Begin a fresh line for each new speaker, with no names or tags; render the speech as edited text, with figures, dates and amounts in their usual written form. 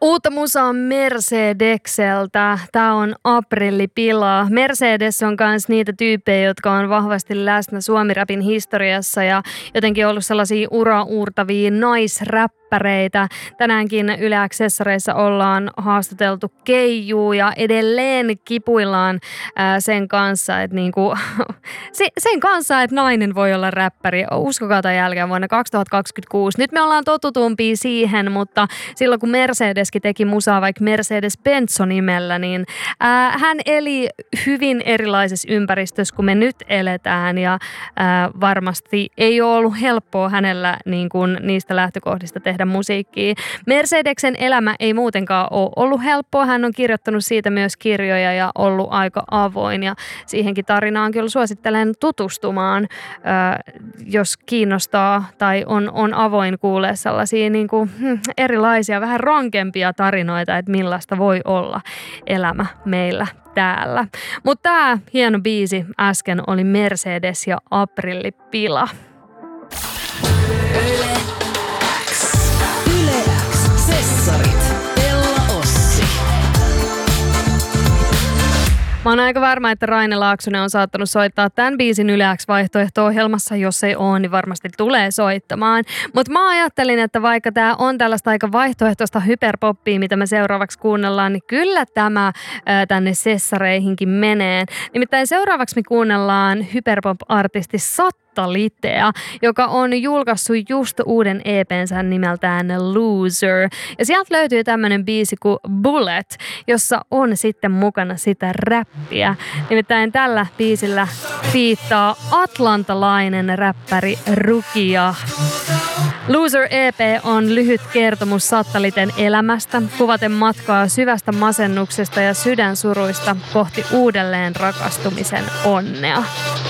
Uutta musaa Mercedekseltä. Tämä on Aprillipila. Mercedes on myös niitä tyyppejä, jotka on vahvasti läsnä Suomi-rapin historiassa ja jotenkin ollut sellaisia ura-uurtavia naisräppäreitä. Tänäänkin Yle Accessoreissa ollaan haastateltu Keijuu ja edelleen kipuillaan sen kanssa, että sen kanssa, että nainen voi olla räppäri. Uskokaa tämän jälkeen vuonna 2026. Nyt me ollaan totutumpia siihen, mutta silloin kun Mercedeskin teki musaa vaikka Mercedes-Benz nimellä, niin hän eli hyvin erilaisessa ympäristössä kuin me nyt eletään ja varmasti ei ole ollut helppoa hänellä niin kuin niistä lähtökohdista tehdä musiikkia. Mercedeksen elämä ei muutenkaan ole ollut helppoa. Hän on kirjoittanut siitä myös kirjoja ja ollut aika avoin ja siihenkin tarinaan kyllä suosittelen tutustumaan, jos kiinnostaa tai on avoin kuulee sellaisia niin kuin, erilaisia, vähän rankempia tarinoita, että millaista voi olla elämä meillä täällä. Mutta tämä hieno biisi äsken oli Mercedes ja Aprillipila.
Yle X. Yle X. Sessarit. Ella Ossi.
Mä oon aika varma, että Raine Laaksonen on saattanut soittaa tämän biisin Yle X-vaihtoehto-ohjelmassa. Jos ei ole, niin varmasti tulee soittamaan. Mutta mä ajattelin, että vaikka tää on tällaista aika vaihtoehtoista hyperpoppia, mitä me seuraavaksi kuunnellaan, niin kyllä tämä tänne sessareihinkin menee. Nimittäin seuraavaksi me kuunnellaan hyperpop-artisti Litea, joka on julkaissut just uuden EP:nsä nimeltään Loser. Ja sieltä löytyy tämmönen biisi kuin Bullet, jossa on sitten mukana sitä räppiä. Nimittäin tällä biisillä fiittaa atlantalainen räppäri Rukia. Loser EP on lyhyt kertomus Sattaliten elämästä, kuvaten matkaa syvästä masennuksesta ja sydänsuruista kohti uudelleen rakastumisen onnea.